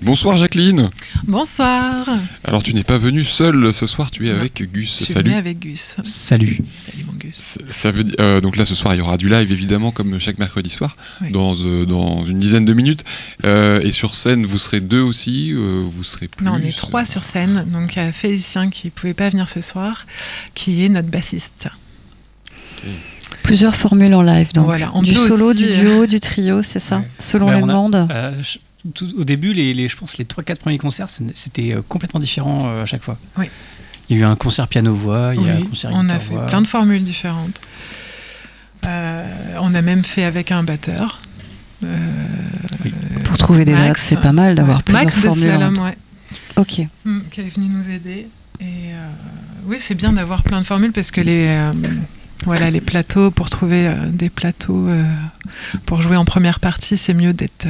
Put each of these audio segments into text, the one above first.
Bonsoir Jacqueline. Bonsoir. Alors tu n'es pas venue seule ce soir, tu es avec Gus. Je suis venue avec Gus. Salut. Salut mon Gus. Ça veut dire, donc là ce soir il y aura du live évidemment comme chaque mercredi soir, Oui. dans une dizaine de minutes. Et sur scène vous serez deux aussi, vous serez plus. Non, on est 3 sur scène. Donc il y a Félicien qui ne pouvait pas venir ce soir, qui est notre bassiste. Okay. Plusieurs formules en live, donc voilà, du solo, aussi, du duo, du trio, c'est ça, ouais. selon les demandes. Au début, je pense les 3-4 premiers concerts, c'était complètement différent à chaque fois. Oui. Il y a eu un concert piano-voix, il y a un concert on guitare-voix. a fait plein de formules différentes. On a même fait avec un batteur. Oui. Pour trouver des Max, dates, c'est pas mal d'avoir plusieurs Max de formules. Slalom, ouais. Ok. Qui est venu nous aider. Et oui, c'est bien d'avoir plein de formules parce que les plateaux, pour trouver des plateaux pour jouer en première partie, c'est mieux d'être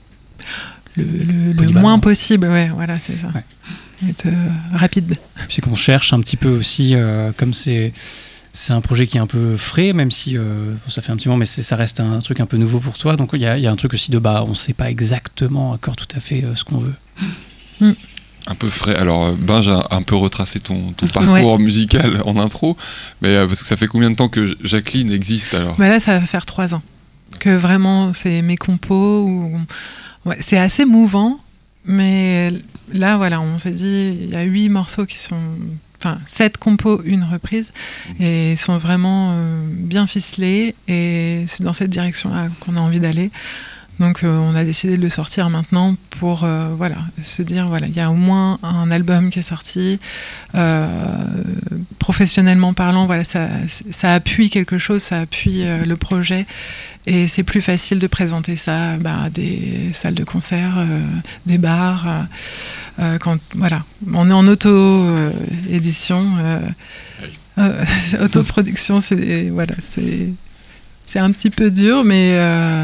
le moins possible. Ouais, voilà, c'est ça. Ouais. Être rapide. C'est qu'on cherche un petit peu aussi, comme c'est un projet qui est un peu frais, même si ça fait un petit moment, mais ça reste un truc un peu nouveau pour toi. Donc il y a un truc aussi on ne sait pas exactement encore tout à fait ce qu'on veut. Un peu frais. Alors, j'ai un peu retracé ton parcours musical en intro, mais parce que ça fait combien de temps que Jacqueline existe alors ? Là, ça va faire 3 ans. Que vraiment, c'est mes compos. C'est assez mouvant, mais là, voilà, on s'est dit, il y a 8 morceaux qui sont. Enfin, 7 compos, 1 reprise, et ils sont vraiment bien ficelés, et c'est dans cette direction-là qu'on a envie d'aller. Donc on a décidé de le sortir maintenant pour se dire il y a au moins un album qui est sorti, professionnellement parlant, ça appuie quelque chose, ça appuie le projet, et c'est plus facile de présenter ça à des salles de concert, des bars, quand on est en auto-édition, autoproduction, c'est un petit peu dur, mais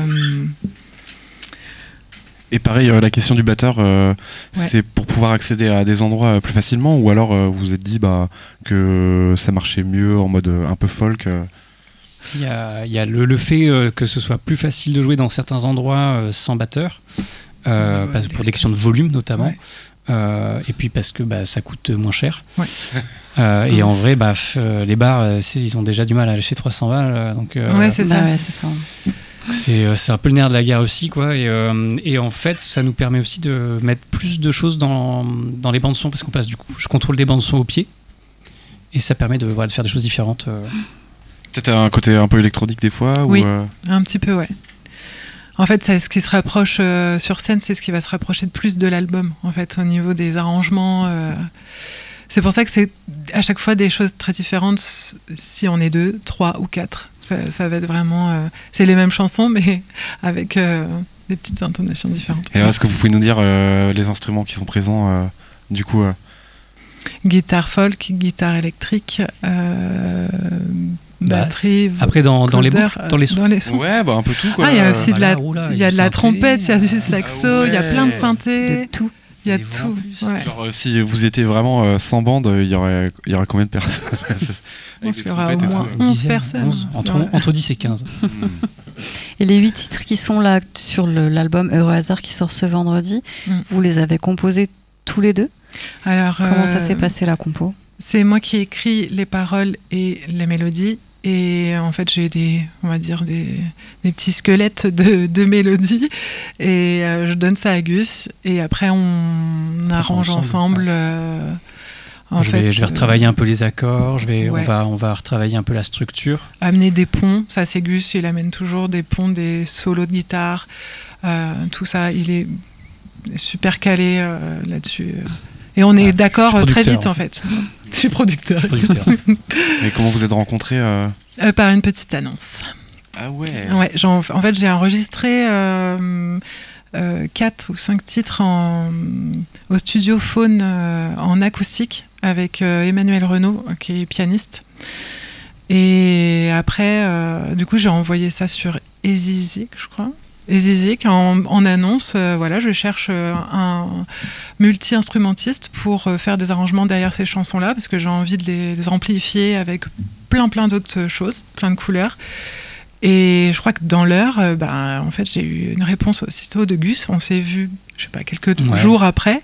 Et pareil, la question du batteur, c'est pour pouvoir accéder à des endroits plus facilement, ou alors vous vous êtes dit que ça marchait mieux en mode un peu folk Il y a le fait que ce soit plus facile de jouer dans certains endroits sans batteur, pour des questions de volume notamment, et puis parce que ça coûte moins cher. Ouais. Et en vrai, les bars, ils ont déjà du mal à lâcher 300 balles. Donc, c'est ça. C'est ça. C'est un peu le nerf de la guerre aussi, quoi. Et en fait, ça nous permet aussi de mettre plus de choses dans les bandes son, parce qu'on passe je contrôle des bandes son au pied, et ça permet de faire des choses différentes. Peut-être un côté un peu électronique des fois. Oui, un petit peu, ouais. En fait, c'est ce qui se rapproche sur scène, c'est ce qui va se rapprocher de plus de l'album, en fait, au niveau des arrangements. C'est pour ça que c'est à chaque fois des choses très différentes, si on est 2, 3 ou 4. Ça va être vraiment... c'est les mêmes chansons, mais avec des petites intonations différentes. Et alors, est-ce que vous pouvez nous dire les instruments qui sont présents, du coup Guitare folk, guitare électrique, batterie... Après, dans les boucles, dans les sons. Ouais, un peu tout, quoi. Il y a aussi de la trompette, il y a du saxo, il y a plein de synthés. De tout. Il y a tout. Ouais. Genre, si vous étiez vraiment sans bande, il y aurait combien de personnes? Je pense qu'il y aura au moins 11 personnes. Entre 10 et 15. Et les 8 titres qui sont là sur l'album Heureux Hasard qui sort ce vendredi, vous les avez composés tous les deux? Alors, comment ça s'est passé la compo? C'est moi qui ai écrit les paroles et les mélodies. Et en fait, j'ai des petits squelettes de mélodies. Et je donne ça à Gus. Et après, on arrange ensemble. Je vais retravailler un peu les accords. On va retravailler un peu la structure. Amener des ponts. Ça, c'est Gus. Il amène toujours des ponts, des solos de guitare. Tout ça, il est super calé là-dessus. Et on est d'accord très vite, en fait. Je suis producteur. Mais comment vous êtes rencontrés Par une petite annonce. Ah ouais. En fait, j'ai enregistré 4 ou 5 titres au studio Faune en acoustique avec Emmanuel Renaud, qui est pianiste. Et après, du coup, j'ai envoyé ça sur Easyzik, je crois. Easyzik en annonce, je cherche un multi-instrumentiste pour faire des arrangements derrière ces chansons-là, parce que j'ai envie de les amplifier avec plein d'autres choses, plein de couleurs. Et je crois que dans l'heure, en fait, j'ai eu une réponse aussitôt de Gus. On s'est vu, je sais pas, quelques jours après.